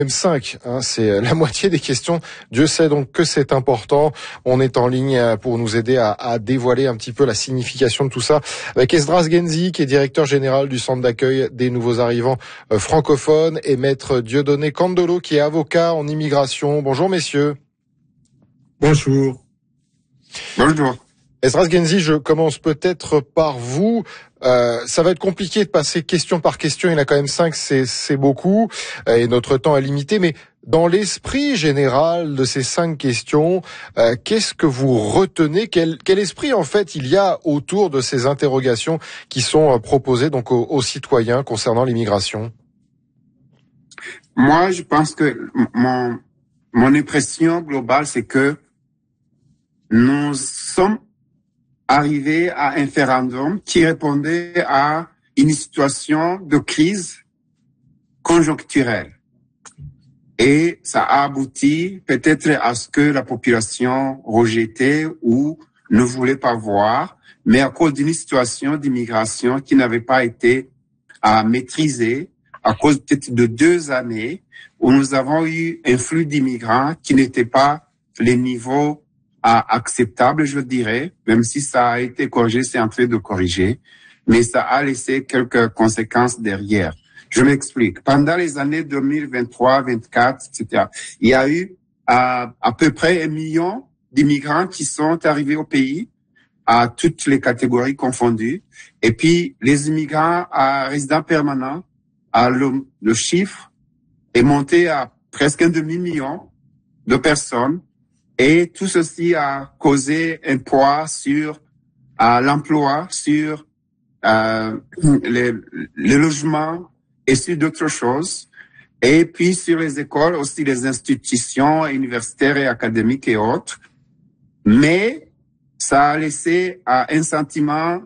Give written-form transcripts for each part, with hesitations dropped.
Même 5, c'est la moitié des questions. Dieu sait donc que c'est important. On est en ligne pour nous aider à dévoiler un petit peu la signification de tout ça avec Esdras Genzi, qui est directeur général du centre d'accueil des nouveaux arrivants francophones, et maître Dieudonné Kandolo, qui est avocat en immigration. Bonjour messieurs. Bonjour. Bonjour. Esdras Genzi, je commence peut-être par vous. Ça va être compliqué de passer question par question. Il y en a quand même 5, c'est beaucoup, et notre temps est limité. Mais dans l'esprit général de ces 5 questions, qu'est-ce que vous retenez ? Quel esprit en fait il y a autour de ces interrogations qui sont proposées donc aux citoyens concernant l'immigration ? Moi, je pense que mon impression globale, c'est que nous sommes arrivé à un référendum qui répondait à une situation de crise conjoncturelle. Et ça a abouti peut-être à ce que la population rejetait ou ne voulait pas voir, mais à cause d'une situation d'immigration qui n'avait pas été maîtrisée, à cause peut-être de 2 années où nous avons eu un flux d'immigrants qui n'était pas les niveaux acceptable, je dirais, même si ça a été corrigé, c'est en train de corriger, mais ça a laissé quelques conséquences derrière. Je m'explique. Pendant les années 2023, 24, etc., il y a eu à peu près 1 million d'immigrants qui sont arrivés au pays, à toutes les catégories confondues. Et puis, les immigrants à résidents permanents, le chiffre est monté à presque 1 demi-million de personnes. Et tout ceci a causé un poids sur l'emploi, sur les logements et sur d'autres choses. Et puis sur les écoles, aussi les institutions universitaires et académiques et autres. Mais ça a laissé un sentiment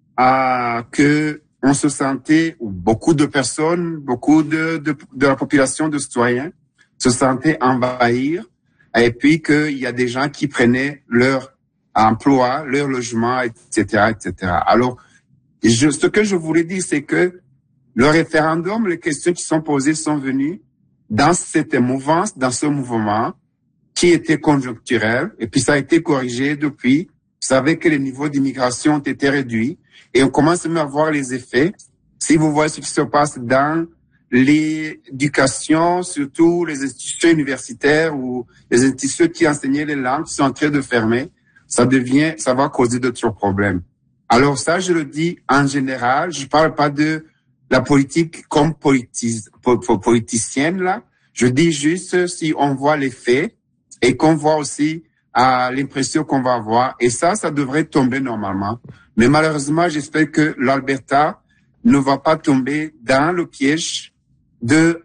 que on se sentait, ou beaucoup de personnes, beaucoup de la population de citoyens se sentaient envahir. Et puis qu'il y a des gens qui prenaient leur emploi, leur logement, etc., etc. Alors, ce que je voulais dire, c'est que le référendum, les questions qui sont posées sont venues dans cette mouvance, dans ce mouvement qui était conjoncturel, et puis ça a été corrigé depuis. Vous savez que les niveaux d'immigration ont été réduits, et on commence même à voir les effets. Si vous voyez ce qui se passe dans l'éducation, surtout les institutions universitaires ou les institutions qui enseignaient les langues sont en train de fermer, ça va causer d'autres problèmes. Alors ça, je le dis en général, je parle pas de la politique comme politicienne là. Je dis juste si on voit les faits et qu'on voit aussi l'impression qu'on va avoir. Et ça devrait tomber normalement. Mais malheureusement, j'espère que l'Alberta ne va pas tomber dans le piège de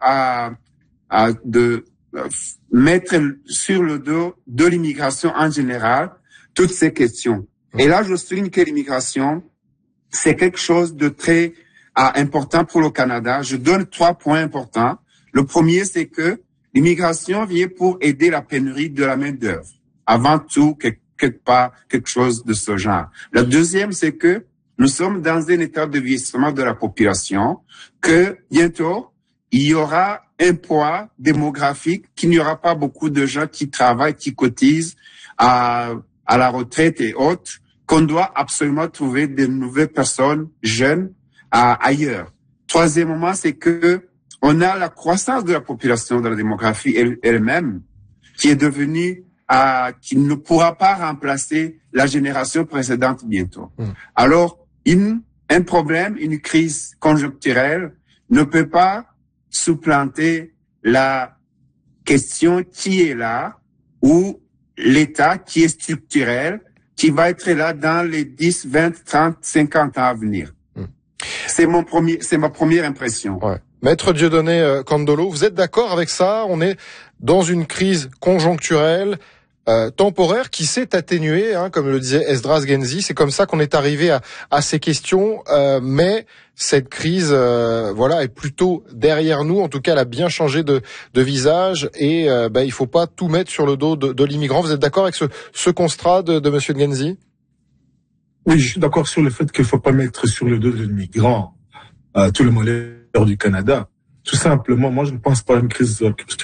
mettre sur le dos de l'immigration en général toutes ces questions. Et là, je souligne que l'immigration, c'est quelque chose de très important pour le Canada. Je donne 3 points importants. Le premier, c'est que l'immigration vient pour aider la pénurie de la main-d'œuvre. Avant tout, quelque chose de ce genre. Le deuxième, c'est que nous sommes dans un état de vieillissement de la population, que bientôt, il y aura un poids démographique, qu'il n'y aura pas beaucoup de gens qui travaillent, qui cotisent à la retraite et autres, qu'on doit absolument trouver de nouvelles personnes jeunes ailleurs. Troisièmement, c'est que on a la croissance de la population de la démographie elle-même, qui est devenue qui ne pourra pas remplacer la génération précédente bientôt. Alors, un problème, une crise conjoncturelle ne peut pas supplanter la question qui est là, ou l'État qui est structurel, qui va être là dans les 10, 20, 30, 50 ans à venir. C'est ma première impression. Ouais. Maître Dieudonné Kandolo, vous êtes d'accord avec ça ? On est dans une crise conjoncturelle, temporaire, qui s'est atténuée, comme le disait Esdras Genzi. C'est comme ça qu'on est arrivé à ces questions, mais cette crise, est plutôt derrière nous. En tout cas, elle a bien changé de visage, et il faut pas tout mettre sur le dos de l'immigrant. Vous êtes d'accord avec ce constat de Monsieur Genzi ? Oui, je suis d'accord sur le fait qu'il faut pas mettre sur le dos de l'immigrant tout le malheur du Canada. Tout simplement, moi, je ne pense pas à une crise